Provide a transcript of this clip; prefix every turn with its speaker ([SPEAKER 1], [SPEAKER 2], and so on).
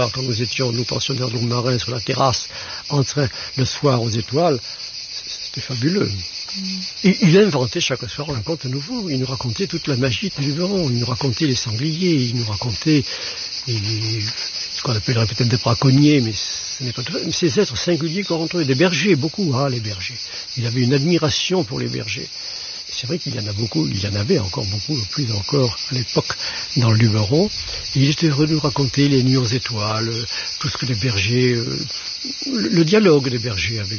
[SPEAKER 1] Quand nous étions, nous pensionnaires de Lourmarin, sur la terrasse, en train le soir aux étoiles, c'était fabuleux. Il inventait chaque soir un conte nouveau. Il nous racontait toute la magie du Luberon. Il nous racontait les sangliers. Il nous racontait ce qu'on appellerait peut-être des braconniers, mais ce n'est pas tout ça. Ces êtres singuliers qu'on rencontrait, des bergers, beaucoup, les bergers. Il avait une admiration pour les bergers. C'est vrai qu'il y en a beaucoup, il y en avait encore beaucoup, plus encore à l'époque dans le Luberon. Et il était heureux de nous raconter les nuits aux étoiles, tout ce que les bergers, le dialogue des bergers avec